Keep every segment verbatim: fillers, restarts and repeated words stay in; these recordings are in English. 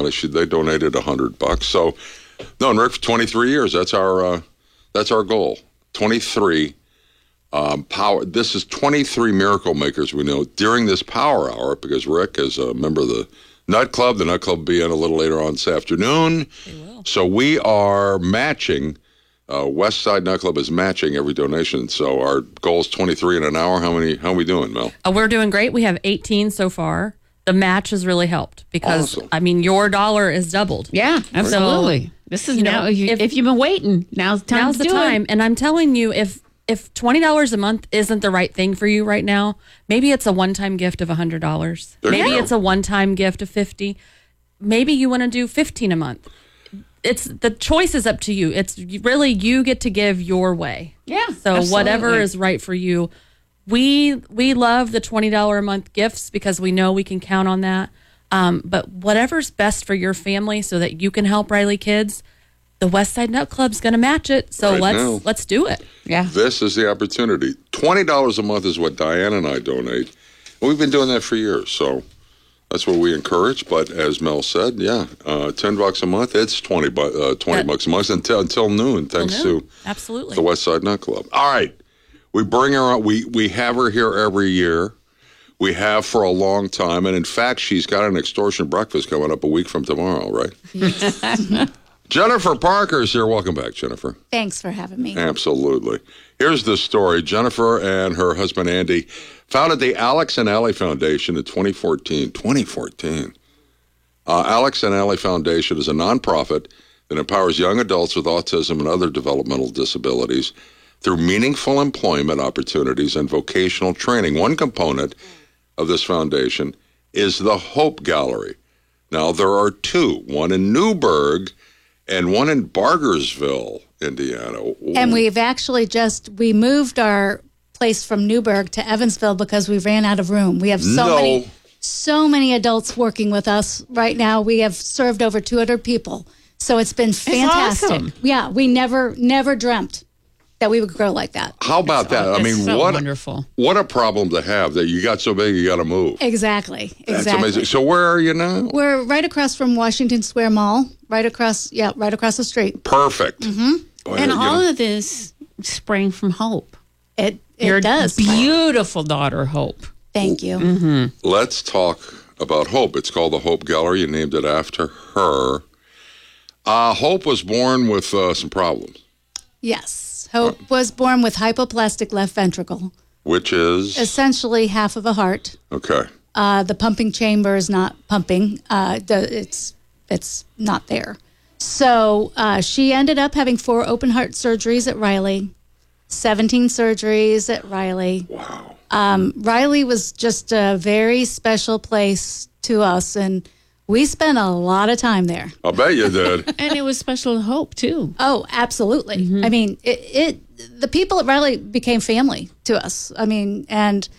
money. She, they donated a hundred bucks. So, no, and Rick, for twenty-three years, that's our uh, that's our goal. twenty-three um, power. This is twenty-three Miracle Makers we know during this Power Hour, because Rick is a member of the Nut Club. The Nut Club will be in a little later on this afternoon. So we are matching. Uh, West Side Nut Club is matching every donation. So our goal is twenty-three in an hour. How many? How are we doing, Mel? Uh, we're doing great. We have eighteen so far. The match has really helped because, Awesome. I mean, your dollar is doubled. Yeah, absolutely. So, this is you now, know, if, if, if you've been waiting, now's the time now's to the do time. it. And I'm telling you, if if twenty dollars a month isn't the right thing for you right now, maybe it's a one-time gift of one hundred dollars. There you Maybe go. it's a one-time gift of fifty dollars. Maybe you want to do fifteen dollars a month. It's the choice is up to you. It's really, you get to give your way. Yeah, So absolutely. whatever is right for you. We we love the twenty dollars a month gifts because we know we can count on that. Um, but whatever's best for your family so that you can help Riley kids, the West Side Nut Club's going to match it. So Right let's now. let's do it. Yeah. This is the opportunity. twenty dollars a month is what Diane and I donate. We've been doing that for years, so that's what we encourage. But as Mel said, yeah, uh, ten bucks a month. It's twenty, bu- uh, twenty That- bucks a month until until noon. Thanks noon. to Absolutely. the West Side Nut Club. All right, we bring her on. We we have her here every year. We have for a long time, and in fact, she's got an extortion breakfast coming up a week from tomorrow, right? Jennifer Parker's here. Welcome back, Jennifer. Thanks for having me. Absolutely. Here's the story. Jennifer and her husband, Andy, founded the Alex and Allie Foundation in twenty fourteen. twenty fourteen. Uh, Alex and Allie Foundation is a nonprofit that empowers young adults with autism and other developmental disabilities through meaningful employment opportunities and vocational training. One component of this foundation is the Hope Gallery. Now, there are two, one in Newburgh and one in Bargersville, Indiana. Ooh. And we've actually just, we moved our place from Newburgh to Evansville because we ran out of room. We have so No. many, so many adults working with us right now. We have served over two hundred people. So it's been fantastic. awesome. Yeah, we never, never dreamt that we would grow like that. How about that? I That's mean, so what wonderful. what a problem to have that you got so big you got to move. Exactly. That's Exactly. amazing. So where are you now? We're right across from Washington Square Mall, right across, yeah, right across the street. Perfect. Mm-hmm. And all of this sprang from Hope. It, it Your does. beautiful daughter, Hope. Thank you. Mm-hmm. Let's talk about Hope. It's called the Hope Gallery. You named it after her. Uh, Hope was born with uh, some problems, Yes. Hope was born with hypoplastic left ventricle, which is essentially half of a heart. okay. Uh, the pumping chamber is not pumping. Uh, the, it's it's not there. So uh, she ended up having four open heart surgeries at Riley, seventeen surgeries at Riley. Wow. Um, Riley was just a very special place to us, and we spent a lot of time there. I'll bet you did. And it was special to Hope, too. Oh, absolutely. I mean, it, it the people at Riley became family to us. I mean, and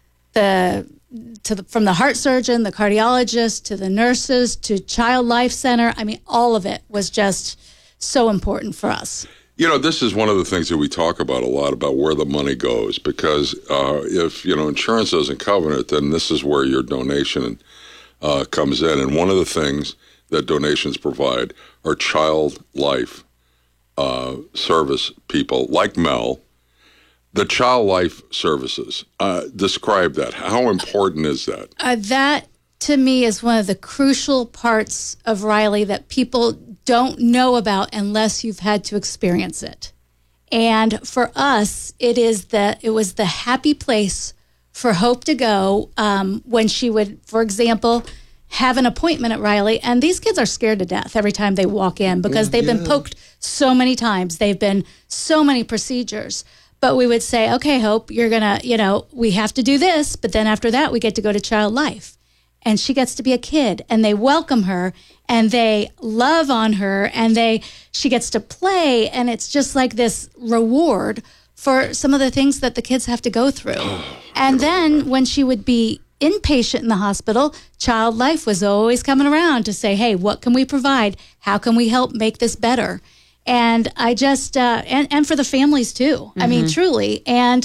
the to the, from the heart surgeon, the cardiologist, to the nurses, to Child Life Center. I mean, all of it was just so important for us. You know, this is one of the things that we talk about a lot, about where the money goes, because uh, if, you know, insurance doesn't cover it, then this is where your donation uh, comes in. And one of the things that donations provide are child life uh, service people like Mel. The child life services, uh, describe that. How important is that? Uh, that, to me, is one of the crucial parts of Riley that people don't know about unless you've had to experience it. And for us, it is the it was the happy place for Hope to go um, when she would, for example, have an appointment at Riley. And these kids are scared to death every time they walk in because they've been poked so many times. They've been so many procedures. But we would say, okay, Hope, you're going to, you know, we have to do this. But then after that, we get to go to Child Life. And she gets to be a kid. And they welcome her. And they love on her. And they she gets to play. And it's just like this reward for some of the things that the kids have to go through. And then when she would be inpatient in the hospital, Child Life was always coming around to say, hey, what can we provide? How can we help make this better? And I just, uh, and, and for the families too. Mm-hmm. I mean, truly. And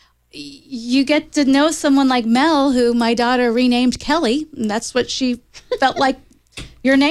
you get to know someone like Mel, who my daughter renamed Kelly. And that's what she felt like your name.